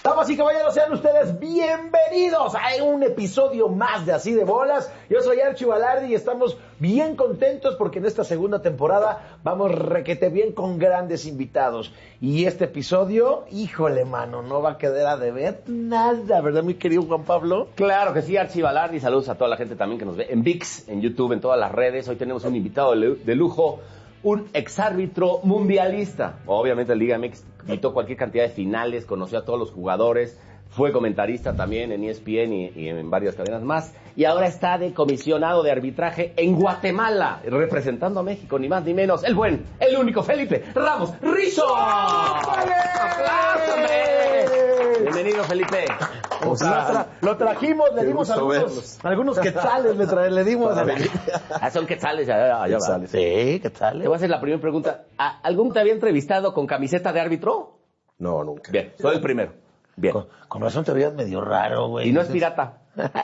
Damas y caballeros, sean ustedes bienvenidos a un episodio más de Así de Bolas. Yo soy Archi Balardi y estamos bien contentos porque en esta segunda temporada vamos requete bien con grandes invitados. Y este episodio, híjole mano, no va a quedar a deber nada, ¿verdad mi querido Juan Pablo? Claro que sí, Archi Balardi. Saludos a toda la gente también que nos ve en ViX, en YouTube, en todas las redes. Hoy tenemos un invitado de lujo, un exárbitro mundialista. Obviamente el Liga MX quitó cualquier cantidad de finales, conoció a todos los jugadores, fue comentarista también en ESPN y en varias cadenas más. Y ahora está de comisionado de arbitraje en Guatemala, representando a México, ni más ni menos. El único Felipe Ramos Rizzo. ¡Aplausos! Bienvenido, Felipe. Lo trajimos, le dimos algunos quetzales, le dimos. Son quetzales, ya Quetzales. Sí, quetzales. Te voy a hacer la primera pregunta. ¿Algún te había entrevistado con camiseta de árbitro? No, nunca. Bien, soy el primero. Bien. Con razón te veías medio raro, güey. Y no es pirata.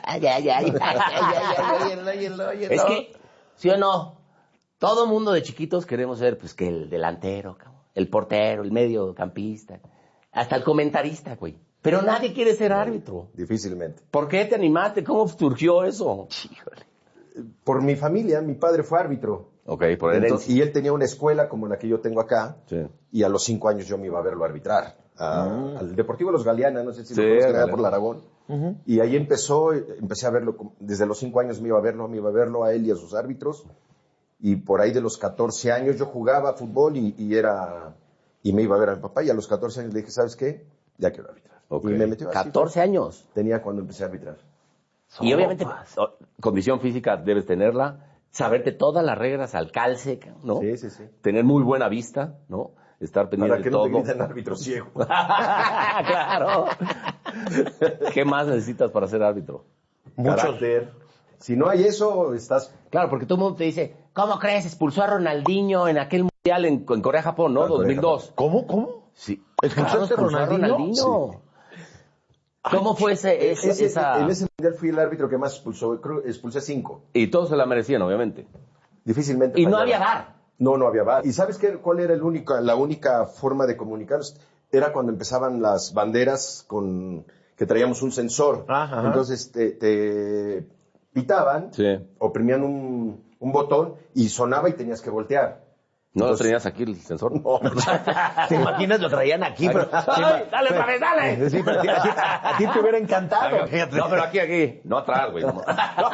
Es que, ¿sí o no? Todo mundo de chiquitos queremos ser, pues, que el delantero, el portero, el mediocampista, hasta el comentarista, güey. Pero nadie quiere ser árbitro. Difícilmente. ¿Por qué te animaste? ¿Cómo surgió eso? Híjole. Por mi familia, mi padre fue árbitro. Ok, por herencia. Y él tenía una escuela como la que yo tengo acá. Sí. Y a los 5 años yo me iba a verlo arbitrar. Al Deportivo Los Galeana, no sé si lo conocen, allá por el Aragón. Y ahí empecé a verlo. Desde los 5 años me iba a verlo a él y a sus árbitros. Y por ahí de los 14 años yo jugaba fútbol y me iba a ver a mi papá. Y a los 14 años le dije, ¿sabes qué? Ya quiero arbitrar. Okay. Y me metió así. 14 años. Tenía cuando empecé a arbitrar. Y obviamente, condición física debes tenerla, saberte todas las reglas al calce, ¿no? Sí. Tener muy buena vista, ¿no? Estar pendiente de todo. Para que no te griten árbitro ciego. Claro. ¿Qué más necesitas para ser árbitro? Mucho. Si no hay eso, estás... Claro, porque todo el mundo te dice, ¿cómo crees? Expulsó a Ronaldinho en aquel mundial en Corea-Japón, ¿no? 2002. ¿Cómo? Sí. ¿Expulsaste a Ronaldinho? Sí. ¿Cómo fue esa...? En ese mundial fui el árbitro que más expulsó. Creo que expulsé 5. Y todos se la merecían, obviamente. Difícilmente. Y no había VAR. No había VAR. ¿Y sabes cuál era la única forma de comunicarnos? Era cuando empezaban las banderas que traíamos un sensor. Ajá. Entonces te pitaban, oprimían un botón y sonaba y tenías que voltear. ¿No lo tenías aquí el sensor? No. ¿Te imaginas? Lo traían aquí, pero... ¡Ay, dale, otra vez, dale! Sí, pero a ti te hubiera encantado. No, pero aquí. No atrás, güey.